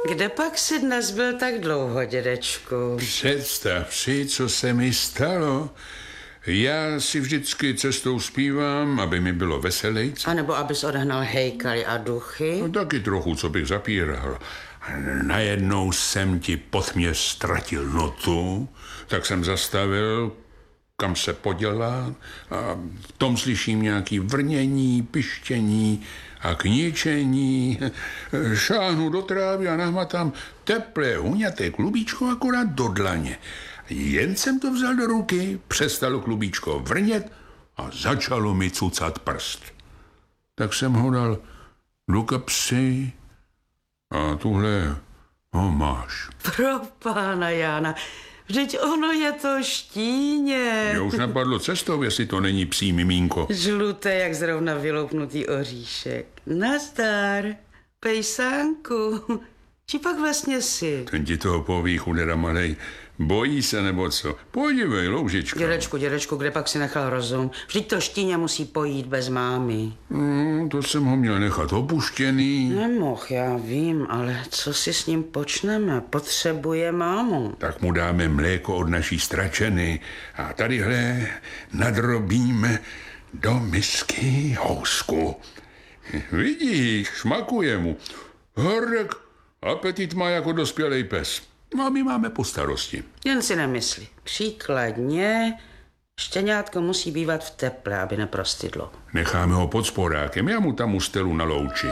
Kde pak jsi dnes byl tak dlouho, dědečku? Představ si, co se mi stalo. Já si vždycky cestou zpívám, aby mi bylo veselejc. A nebo abys odehnal hejkaly a duchy? No taky trochu, co bych zapíral. Najednou jsem ti pod mě ztratil notu, tak jsem zastavil, kam se podělá, a v tom slyším nějaký vrnění, pištění a kničení. Šáhnu do trávy a nahmatám teplé, huňaté klubíčko akorát do dlaně. Jen jsem to vzal do ruky, přestalo klubíčko vrnět a začalo mi cucat prst. Tak jsem ho dal do kapsy a tuhle ho máš. Pro pána Jána, vždyť ono je to štíně. Mě už napadlo cestou, jestli to není psí mimínko. Žluté, jak zrovna vyloupnutý oříšek. Nazdar, pejsánku. Či pak vlastně si? Ten ti toho poví, chudera malej. Bojí se nebo co? Podívej, loužička. Dědečku, kde pak si nechal rozum? Vždyť to štíně musí pojít bez mámy. To jsem ho měl nechat opuštěný. Nemoh, já vím, ale co si s ním počneme? Potřebuje mámu. Tak mu dáme mléko od naší stračeny a tadyhle nadrobíme do misky housku. Vidíš, šmakuje mu. Horek apetit má jako dospělej pes. No a my máme po starosti. Jen si nemysli. Příkladně, štěňátko musí bývat v teple, aby neprostydlo. Necháme ho pod sporákem, já mu tam ustelu na louči.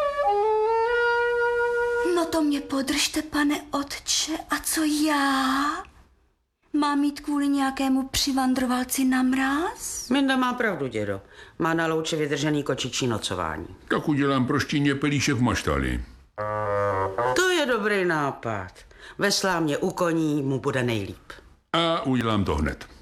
No to mě podržte, pane otče, a co já? Mám mít kvůli nějakému přivandrovalci na mráz? Minda má pravdu, dědo. Má na louče vydržený kočičí nocování. Tak udělám pro štíně pelíšek v maštali. To je dobrý nápad. Ve slámě u koní mu bude nejlíp. A udělám to hned.